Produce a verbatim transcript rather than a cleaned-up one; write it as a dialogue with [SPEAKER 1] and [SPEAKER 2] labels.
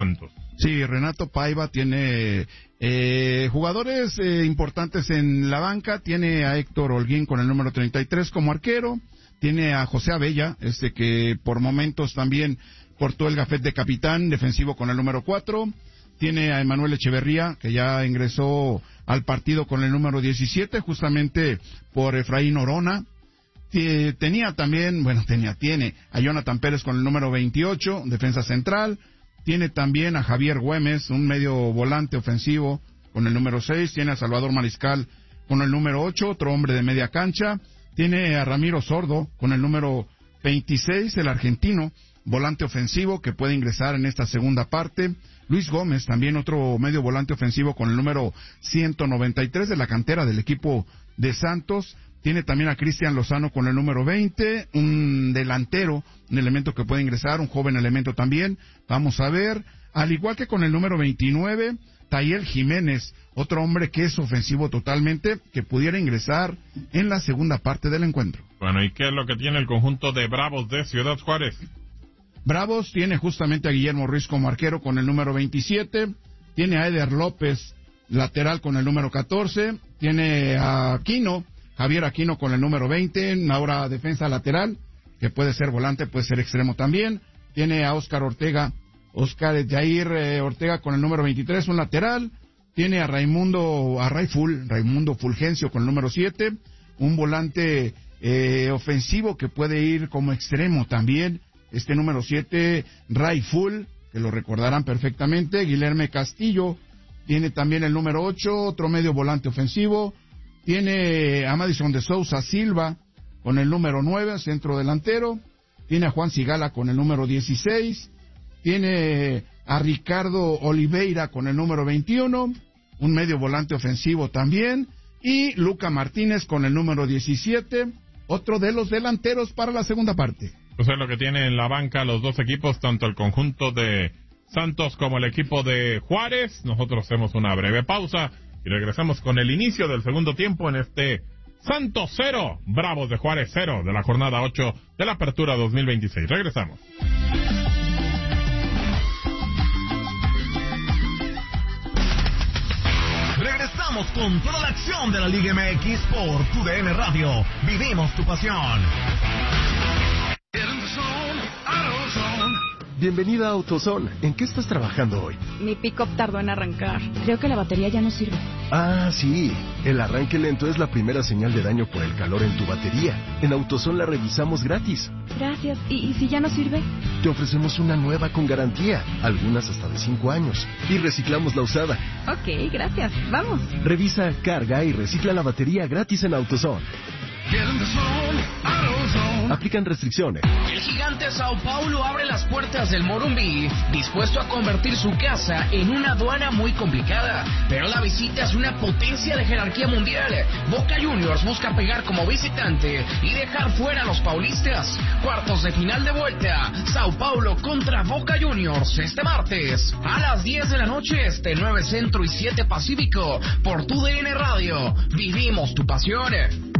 [SPEAKER 1] Santos.
[SPEAKER 2] Sí, Renato Paiva tiene eh, jugadores eh, importantes en la banca. Tiene a Héctor Holguín con el número treinta y tres como arquero. Tiene a José Abella, este que por momentos también portó el gafet de capitán, defensivo con el número cuatro. Tiene a Emanuel Echeverría, que ya ingresó al partido con el número diecisiete, justamente por Efraín Orona. Tenía también, bueno, tenía, tiene a Jonathan Pérez con el número veintiocho, defensa central. Tiene también a Javier Güemes, un medio volante ofensivo con el número seis. Tiene a Salvador Mariscal con el número ocho, otro hombre de media cancha. Tiene a Ramiro Sordo con el número veintiséis, el argentino, volante ofensivo que puede ingresar en esta segunda parte. Luis Gómez, también otro medio volante ofensivo con el número ciento noventa y tres de la cantera del equipo de Santos. Tiene también a Cristian Lozano con el número veinte, un delantero, un elemento que puede ingresar, un joven elemento también. Vamos a ver, al igual que con el número veintinueve, Tayel Jiménez, otro hombre que es ofensivo totalmente, que pudiera ingresar en la segunda parte del encuentro.
[SPEAKER 1] Bueno, ¿y qué es lo que tiene el conjunto de Bravos de Ciudad Juárez?
[SPEAKER 2] Bravos tiene justamente a Guillermo Ruiz como arquero con el número veintisiete, tiene a Eder López, lateral con el número catorce, tiene a Aquino, Javier Aquino con el número veinte, ahora defensa lateral, que puede ser volante, puede ser extremo también. Tiene a Óscar Ortega, Óscar Jair eh, Ortega con el número veintitrés, un lateral. Tiene a Raimundo, a Raiful, Raimundo Fulgencio con el número siete, un volante eh, ofensivo que puede ir como extremo también. Este número siete, Raiful, que lo recordarán perfectamente. Guilherme Castillo tiene también el número ocho, otro medio volante ofensivo. Tiene a Madison de Sousa Silva con el número nueve, centro delantero. Tiene a Juan Sigala con el número dieciséis. Tiene a Ricardo Oliveira con el número veintiuno, un medio volante ofensivo también. Y Luca Martínez con el número diecisiete, otro de los delanteros para la segunda parte.
[SPEAKER 1] Pues es lo que tiene en la banca los dos equipos, tanto el conjunto de Santos como el equipo de Juárez. Nosotros hacemos una breve pausa y regresamos con el inicio del segundo tiempo en este Santos cero, Bravos de Juárez cero de la jornada ocho de la Apertura dos mil veintiséis. Regresamos.
[SPEAKER 3] Regresamos con toda la acción de la Liga M X por tu D N Radio. Vivimos tu pasión.
[SPEAKER 4] Bienvenida a AutoZone. ¿En qué estás trabajando hoy?
[SPEAKER 5] Mi pick-up tardó en arrancar. Creo que la batería ya no sirve.
[SPEAKER 4] Ah, sí. El arranque lento es la primera señal de daño por el calor en tu batería. En AutoZone la revisamos gratis.
[SPEAKER 5] Gracias. ¿Y, y si ya no sirve?
[SPEAKER 4] Te ofrecemos una nueva con garantía, algunas hasta de cinco años. Y reciclamos la usada.
[SPEAKER 5] Ok, gracias. Vamos.
[SPEAKER 4] Revisa, carga y recicla la batería gratis en AutoZone. Aplican restricciones.
[SPEAKER 6] El gigante Sao Paulo abre las puertas del Morumbi, dispuesto a convertir su casa en una aduana muy complicada. Pero la visita es una potencia de jerarquía mundial. Boca Juniors busca pegar como visitante y dejar fuera a los paulistas. Cuartos de final de vuelta, Sao Paulo contra Boca Juniors este martes a las diez de la noche este, nueve Centro y siete Pacífico, por tu D N Radio. Vivimos tu pasión.